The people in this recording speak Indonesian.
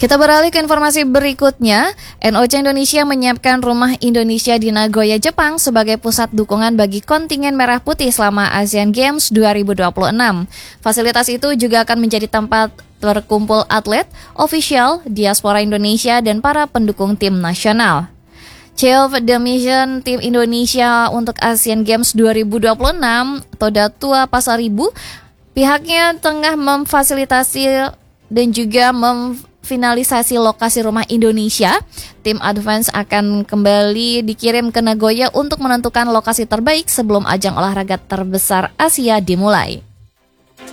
Kita beralih ke informasi berikutnya. NOC Indonesia menyiapkan rumah Indonesia di Nagoya, Jepang sebagai pusat dukungan bagi kontingen Merah Putih selama Asian Games 2026. Fasilitas itu juga akan menjadi tempat berkumpul atlet, ofisial, diaspora Indonesia, dan para pendukung tim nasional. Chief of the Mission Tim Indonesia untuk Asian Games 2026, Toda Tua Pasaribu, pihaknya tengah memfasilitasi dan juga memfinalisasi lokasi rumah Indonesia. Tim Advance akan kembali dikirim ke Nagoya untuk menentukan lokasi terbaik sebelum ajang olahraga terbesar Asia dimulai.